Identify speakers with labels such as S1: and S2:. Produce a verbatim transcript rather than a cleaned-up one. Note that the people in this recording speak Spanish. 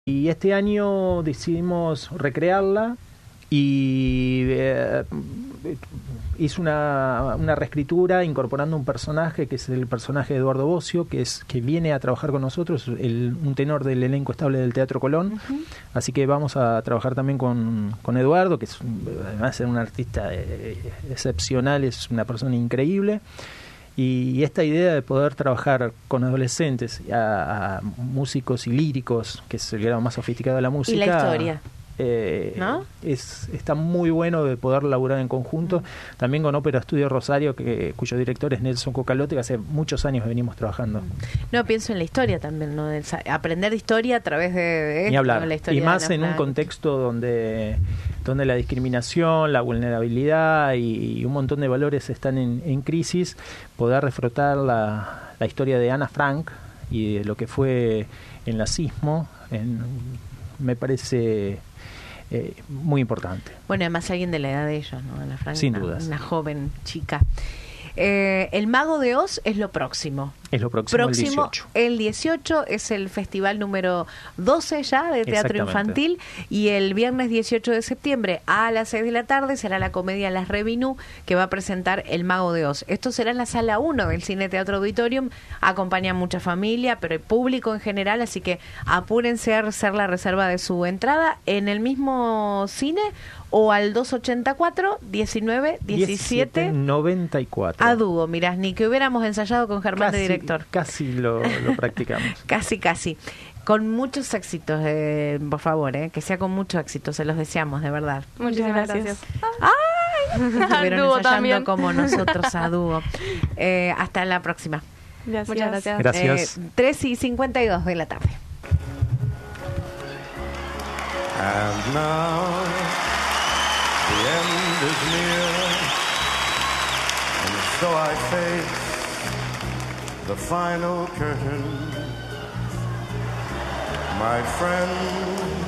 S1: Y este año decidimos recrearla y eh, hizo una, una reescritura incorporando un personaje que es el personaje de Eduardo Bocio, que es que viene a trabajar con nosotros, el, un tenor del elenco estable del Teatro Colón. Uh-huh. Así que vamos a trabajar también con, con Eduardo, que es además de un artista eh, excepcional, es una persona increíble. Y esta idea de poder trabajar con adolescentes, a, a músicos y líricos, que es el grado más sofisticado de la música.
S2: Y la historia.
S1: Eh,
S2: ¿No?
S1: es, está muy bueno de poder laburar en conjunto. Mm. También con Ópera Estudio Rosario, que, cuyo director es Nelson Cocalote, que hace muchos años venimos trabajando.
S2: No, pienso en la historia también, ¿no? De aprender historia a través de, de
S1: Ni hablar.
S2: La historia
S1: y más
S2: de
S1: en un contexto donde, donde la discriminación, la vulnerabilidad y, y un montón de valores están en, en crisis. Poder refrotar la, la historia de Ana Frank y de lo que fue el nazismo en, me parece Eh, muy importante.
S2: Bueno, además alguien de la edad de ellos, ¿no? Ana Frank,
S1: sin
S2: una,
S1: dudas.
S2: Una joven chica. Eh, el Mago de Oz es lo próximo.
S1: Es lo próximo,
S2: próximo
S1: el dieciocho.
S2: El dieciocho es el festival número doce ya de teatro infantil, y el viernes dieciocho de septiembre a las seis de la tarde será la comedia Las Revinú, que va a presentar El Mago de Oz. Esto será en la sala uno del Cine Teatro Auditorium. Acompaña mucha familia, pero el público en general, así que apúrense a hacer la reserva de su entrada en el mismo cine o al dos ochenta y cuatro, diecinueve, diecisiete
S1: noventa y cuatro.
S2: A dúo, mirás, ni que hubiéramos ensayado con Germán
S1: casi,
S2: de director.
S1: Casi lo, lo practicamos.
S2: Casi, casi. Con muchos éxitos, eh, por favor, eh, que sea con mucho éxito, se los deseamos, de verdad.
S3: Muchísimas gracias.
S2: ¡Ay! Estuvieron
S3: dúo
S2: ensayando
S3: también.
S2: como nosotros a dúo. Eh, hasta la próxima.
S3: Gracias.
S2: Muchas gracias.
S1: Gracias.
S2: Eh, tres y cincuenta y dos de la tarde.
S4: And now the end is near, and so I face the final curtain. My friend,